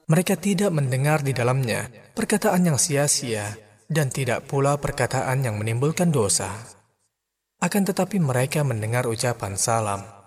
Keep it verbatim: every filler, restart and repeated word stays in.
Mereka tidak mendengar di dalamnya perkataan yang sia-sia dan tidak pula perkataan yang menimbulkan dosa. Akan tetapi mereka mendengar ucapan salam